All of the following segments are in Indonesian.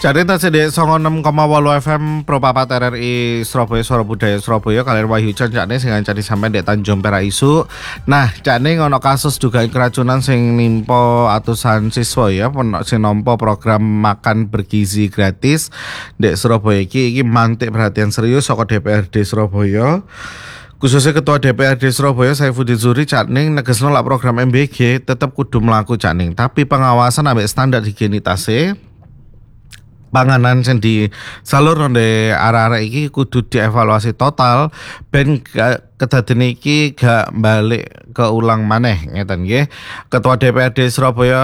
Carita CD 96,8 FM Pro Papat RRI Surabaya Suara Budaya Surabaya kalian Wahyu Chan cakne sing ngancani sampean dek Tanjung Perak isu. Nah, cakne ngono kasus dugaan keracunan sing nimpo atusan siswa ya sing nampa program makan bergizi gratis dek Surabaya iki mantik perhatian serius saka DPRD Surabaya. Khususnya Ketua DPRD Surabaya Saifuddin Zuhri cakning negesno lak program MBG tetep kudu mlaku cakning, tapi pengawasan ambek standar higienitasnya panganan sing disalur nang arek-arek iki kudu dievaluasi total ben kedaden iki gak balik keulang maneh ngeten nggih. Ketua DPRD Surabaya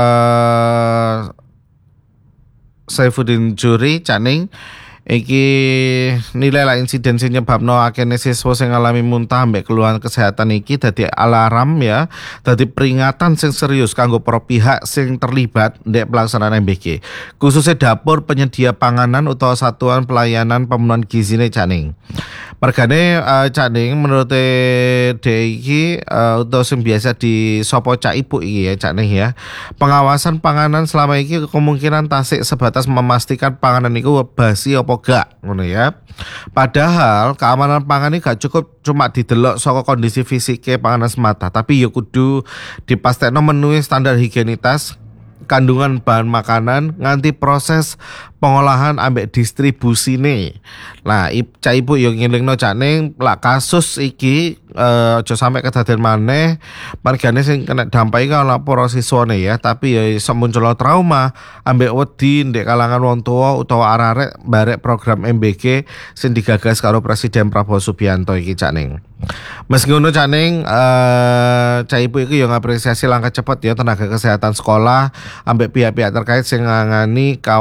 Saifuddin Zuhri cakning iki nilai lah insiden sing nyebabno akene siswa sing ngalami muntah ambek keluhan kesehatan iki dadi alarm ya, dadi peringatan sing serius kanggo para pihak sing terlibat ndek pelaksanaan MBG. Khususnya dapur penyedia panganan utawa satuan pelayanan pemenuhan gizine cakning. Mergane cakning menurut iki utawa sing biasa di sopo cak ibu iki ya cakning ya. Pengawasan panganan selama iki kemungkinan tasik sebatas memastikan panganan iku basi apa gak ngono ya. Padahal keamanan pangan ini gak cukup cuma didelok saka kondisi fisike panganan semata, tapi ya kudu dipastekno menuhi standar higienitas kandungan bahan makanan nganti proses pengolahan ambek distribusine. Nah, cak ibu yo ngelingno cakning lak kasus iki aja sampe kedaden maneh margane sing kena dampak iki ana para siswane ya, tapi ya iso muncul trauma ambek wedi ndek kalangan wong tuwa utawa arek-arek barek program MBG sing digagas karo Presiden Prabowo Subianto iki cakning. Meski ngono cakning cak ibu iki yo ngapresiasi langkah cepet ya tenaga kesehatan sekolah ambek pihak-pihak terkait sing ngangani